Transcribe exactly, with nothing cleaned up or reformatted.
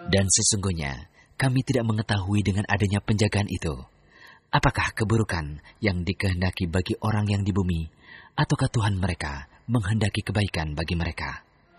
Dan sesungguhnya kami tidak mengetahui dengan adanya penjagaan itu, apakah keburukan yang dikehendaki bagi orang yang di bumi, ataukah Tuhan mereka menghendaki kebaikan bagi mereka.